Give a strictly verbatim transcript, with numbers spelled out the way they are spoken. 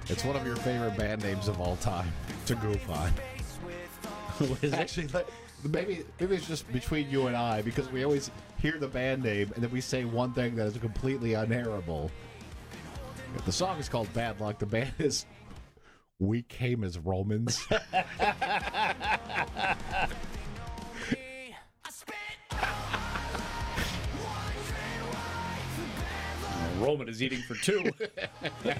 It's one of your favorite band names of all time to goof on. What is it? Actually, like, maybe maybe it's just between you and I because we always hear the band name and then we say one thing that is completely unairable. The song is called Bad Luck. The band is We Came as Romans. Roman is eating for two.